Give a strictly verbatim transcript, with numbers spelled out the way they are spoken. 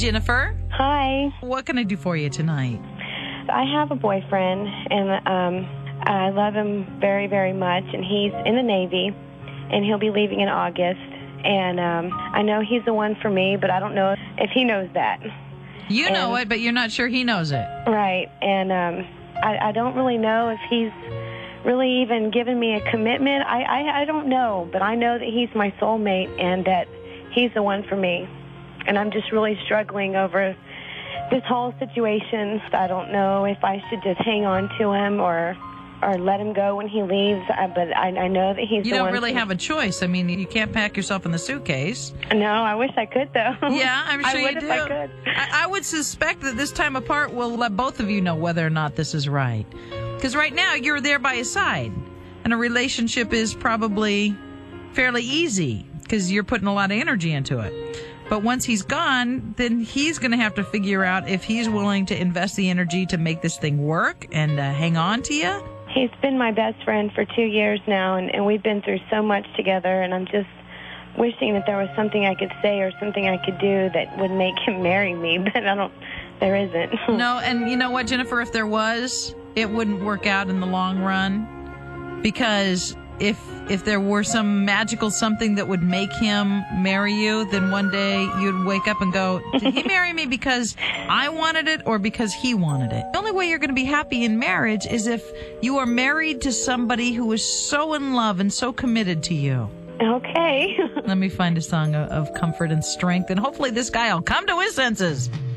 Jennifer. Hi. What can I do for you tonight? I have a boyfriend, and um, I love him very, very much, and he's in the Navy, and he'll be leaving in August. And um, I know he's the one for me, but I don't know if he knows that. You and, know it, but you're not sure he knows it. Right. And um, I, I don't really know if he's really even given me a commitment. I, I, I don't know, but I know that he's my soulmate and that he's the one for me. And I'm just really struggling over this whole situation. I don't know if I should just hang on to him or or let him go when he leaves, uh, but I, I know that he's you the one. don't really for have a choice. I mean, you can't pack yourself in the suitcase. No, I wish I could, though. Yeah, I'm sure I would you do. if I could. I, I would suspect that this time apart will let both of you know whether or not this is right. Because right now, you're there by his side. And a relationship is probably fairly easy because you're putting a lot of energy into it. But once he's gone, then he's going to have to figure out if he's willing to invest the energy to make this thing work and uh, hang on to you. He's been my best friend for two years now, and, and we've been through so much together, and I'm just wishing that there was something I could say or something I could do that would make him marry me, but I don't, there isn't. No, and you know what, Jennifer, if there was, it wouldn't work out in the long run, because if if there were some magical something that would make him marry you, then one day you'd wake up and go, did he marry me because I wanted it or because he wanted it? The only way you're going to be happy in marriage is if you are married to somebody who is so in love and so committed to you. Okay. Let me find a song of, of comfort and strength, and hopefully this guy will come to his senses.